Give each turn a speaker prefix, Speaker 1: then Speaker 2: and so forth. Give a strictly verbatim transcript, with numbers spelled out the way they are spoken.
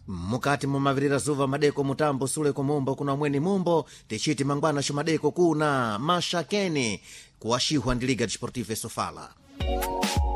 Speaker 1: mukati mumavirira zuva madeko mutambo sule kumombo kuna mweni mombo tichiti mangwana xumadeko kuna mashakeni kuwashihwa ndi Liga Desportiva Sofala.